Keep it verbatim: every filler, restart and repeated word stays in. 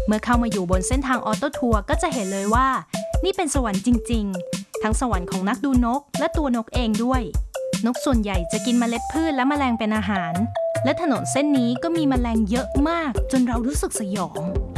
เมื่อเข้ามาอยู่บนเส้นทางออโต้ทัวร์ก็จะเห็นเลยว่านี่เป็นสวรรค์จริงๆทั้งสวรรค์ของนักดูนกและตัวนกเองด้วยนกส่วนใหญ่จะกินเมล็ดพืชและแมลงเป็นอาหารและถนนเส้นนี้ก็มีแมลงเยอะมากจนเรารู้สึกสยอง